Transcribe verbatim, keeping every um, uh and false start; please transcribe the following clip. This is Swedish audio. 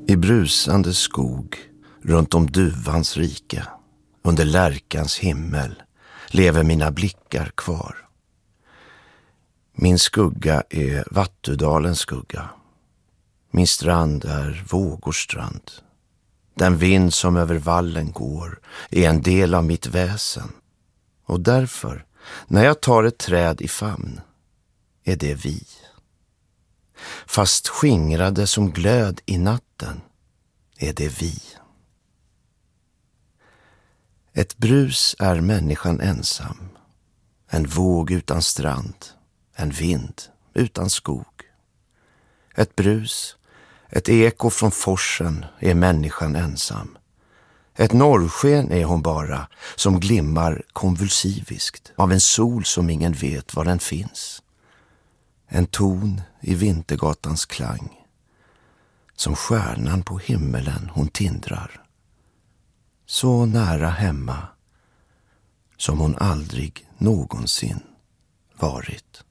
I brusande skog, runt om duvans rike, under lärkans himmel, lever mina blickar kvar. Min skugga är Vattudalens skugga. Min strand är vågors strand. Den vind som över vallen går är en del av mitt väsen. Och därför, när jag tar ett träd i famn, är det vi. Fast skingrade som glöd i natten är det vi. Ett brus är människan ensam. En våg utan strand. En vind utan skog. Ett brus, ett eko från forsen är människan ensam. Ett norrsken är hon bara som glimmar konvulsiviskt av en sol som ingen vet var den finns. En ton i vintergatans klang. Som stjärnan på himmelen hon tindrar. Så nära hemma som hon aldrig någonsin varit.